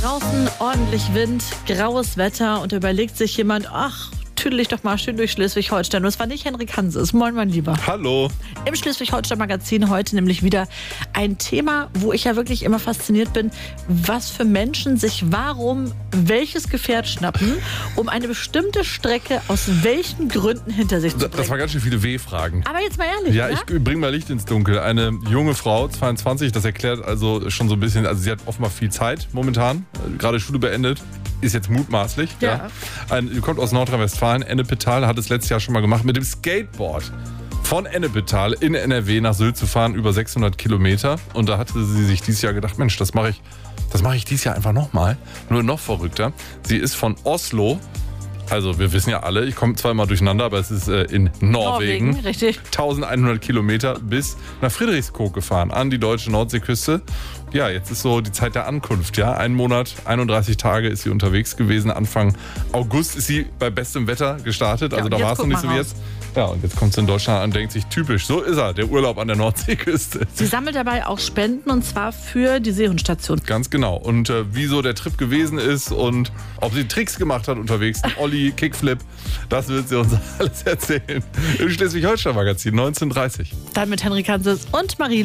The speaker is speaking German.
Draußen ordentlich Wind, graues Wetter und da überlegt sich jemand, ach, tüdel ich doch mal schön durch Schleswig-Holstein. Und es war nicht Henrik Hanses. Moin, mein Lieber. Hallo. Im Schleswig-Holstein-Magazin heute nämlich wieder ein Thema, wo ich ja wirklich immer fasziniert bin, was für Menschen sich warum welches Gefährt schnappen, um eine bestimmte Strecke aus welchen Gründen hinter sich zu bringen. Das waren ganz schön viele W-Fragen. Aber jetzt mal ehrlich, Ja, ne? ich bringe mal Licht ins Dunkel. Eine junge Frau, 22, das erklärt also schon so ein bisschen, also sie hat offenbar viel Zeit momentan, gerade Schule beendet, ist jetzt mutmaßlich. Ja. Kommt aus Nordrhein-Westfalen, Ennepetal, hat es letztes Jahr schon mal gemacht, mit dem Skateboard von Ennepetal in NRW nach Sylt zu fahren, über 600 Kilometer. Und da hatte sie sich dieses Jahr gedacht, Mensch, das mache ich dieses Jahr einfach nochmal. Nur noch verrückter. Sie ist von Oslo, also wir wissen ja alle, ich komme zwar immer durcheinander, aber es ist in Norwegen. Richtig. 1100 Kilometer bis nach Friedrichskoog gefahren, an die deutsche Nordseeküste. Ja, jetzt ist so die Zeit der Ankunft, ja. 1 Monat, 31 Tage ist sie unterwegs gewesen. Anfang August ist sie bei bestem Wetter gestartet, also Ja, da war es noch nicht so wie raus. jetzt. Ja, und jetzt kommt sie in Deutschland an und denkt sich, typisch, so ist er, der Urlaub an der Nordseeküste. Sie sammelt dabei auch Spenden und zwar für die Seehundstation. Ganz genau. Und wieso der Trip gewesen ist und ob sie Tricks gemacht hat unterwegs, ein Olli, Kickflip, das wird sie uns alles erzählen. Im Schleswig-Holstein-Magazin, 19:30. Dann mit Henrik Hanses und Marie